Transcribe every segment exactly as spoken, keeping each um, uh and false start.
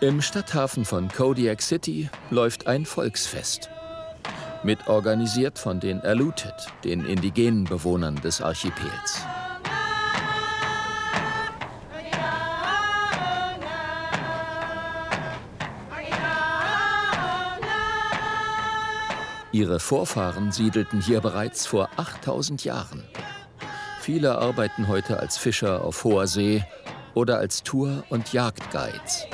Im Stadthafen von Kodiak City läuft ein Volksfest. Mitorganisiert von den Aleutic, den indigenen Bewohnern des Archipels. Ihre Vorfahren siedelten hier bereits vor achttausend Jahren. Viele arbeiten heute als Fischer auf hoher See oder als Tour- und Jagdguides.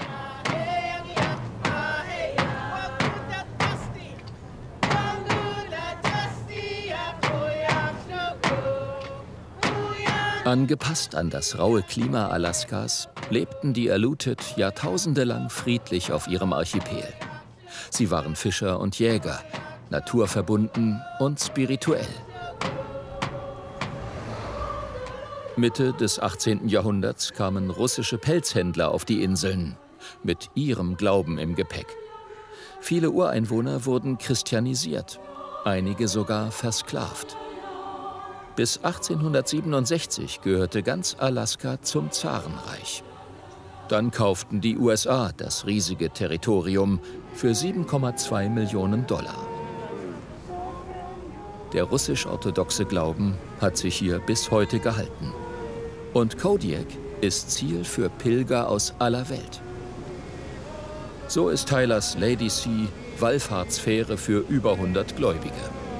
Angepasst an das raue Klima Alaskas lebten die Aleutic jahrtausendelang friedlich auf ihrem Archipel. Sie waren Fischer und Jäger, naturverbunden und spirituell. Mitte des achtzehnten Jahrhunderts kamen russische Pelzhändler auf die Inseln, mit ihrem Glauben im Gepäck. Viele Ureinwohner wurden christianisiert, einige sogar versklavt. Bis achtzehnhundertsiebenundsechzig gehörte ganz Alaska zum Zarenreich. Dann kauften die U S A das riesige Territorium für sieben Komma zwei Millionen Dollar. Der russisch-orthodoxe Glauben hat sich hier bis heute gehalten. Und Kodiak ist Ziel für Pilger aus aller Welt. So ist Tylers Lady Sea Wallfahrtsfähre für über hundert Gläubige.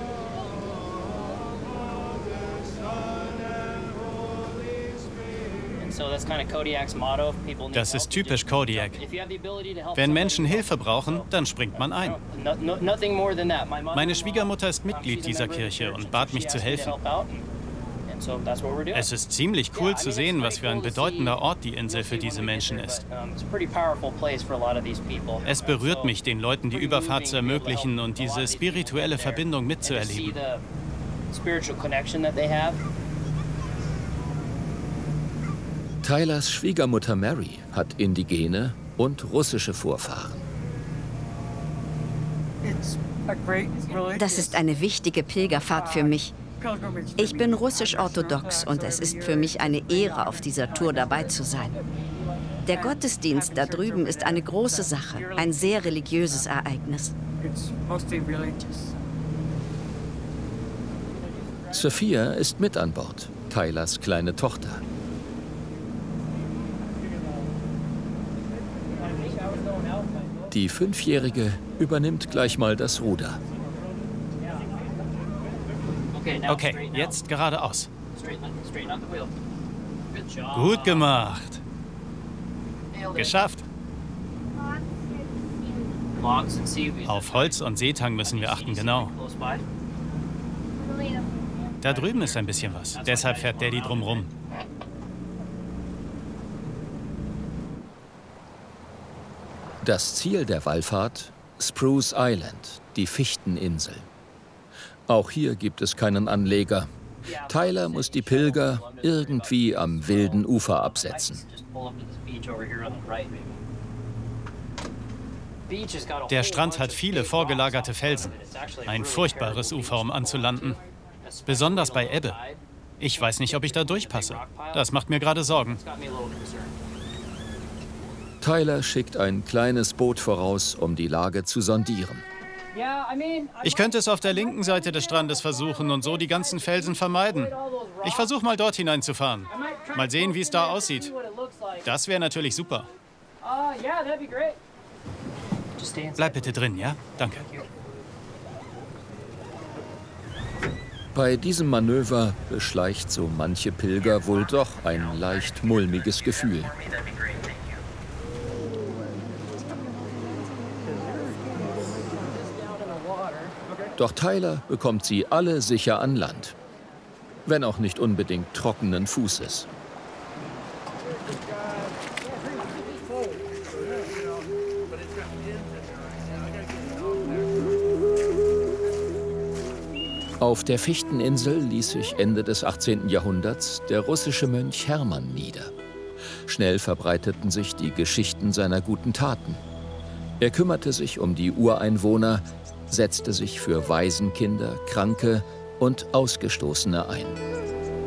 Das ist typisch Kodiak. Wenn Menschen Hilfe brauchen, dann springt man ein. Meine Schwiegermutter ist Mitglied dieser Kirche und bat mich zu helfen. Es ist ziemlich cool zu sehen, was für ein bedeutender Ort die Insel für diese Menschen ist. Es berührt mich, den Leuten die Überfahrt zu ermöglichen und diese spirituelle Verbindung mitzuerleben. Tylers Schwiegermutter Mary hat indigene und russische Vorfahren. Das ist eine wichtige Pilgerfahrt für mich. Ich bin russisch-orthodox und es ist für mich eine Ehre, auf dieser Tour dabei zu sein. Der Gottesdienst da drüben ist eine große Sache, ein sehr religiöses Ereignis. Sophia ist mit an Bord, Tylers kleine Tochter. Die Fünfjährige übernimmt gleich mal das Ruder. Okay, jetzt geradeaus. Gut gemacht. Geschafft. Auf Holz und Seetang müssen wir achten, genau. Da drüben ist ein bisschen was. Deshalb fährt Daddy drum rum. Das Ziel der Wallfahrt: Spruce Island, die Fichteninsel. Auch hier gibt es keinen Anleger. Tyler muss die Pilger irgendwie am wilden Ufer absetzen. Der Strand hat viele vorgelagerte Felsen. Ein furchtbares Ufer, um anzulanden. Besonders bei Ebbe. Ich weiß nicht, ob ich da durchpasse. Das macht mir gerade Sorgen. Tyler schickt ein kleines Boot voraus, um die Lage zu sondieren. Ich könnte es auf der linken Seite des Strandes versuchen und so die ganzen Felsen vermeiden. Ich versuche mal dort hineinzufahren. Mal sehen, wie es da aussieht. Das wäre natürlich super. Bleib bitte drin, ja? Danke. Bei diesem Manöver beschleicht so manche Pilger wohl doch ein leicht mulmiges Gefühl. Doch Tyler bekommt sie alle sicher an Land, wenn auch nicht unbedingt trockenen Fußes. Auf der Fichteninsel ließ sich Ende des achtzehnten Jahrhunderts der russische Mönch Hermann nieder. Schnell verbreiteten sich die Geschichten seiner guten Taten. Er kümmerte sich um die Ureinwohner, setzte sich für Waisenkinder, Kranke und Ausgestoßene ein.